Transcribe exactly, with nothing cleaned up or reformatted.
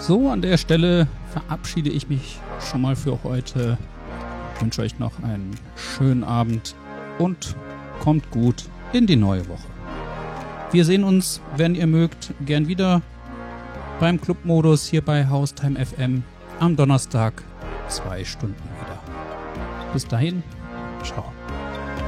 So, an der Stelle verabschiede ich mich schon mal für heute. Ich wünsche euch noch einen schönen Abend und kommt gut in die neue Woche. Wir sehen uns, wenn ihr mögt, gern wieder beim Clubmodus hier bei Haustime F M am Donnerstag, zwei Stunden wieder. Bis dahin, ciao.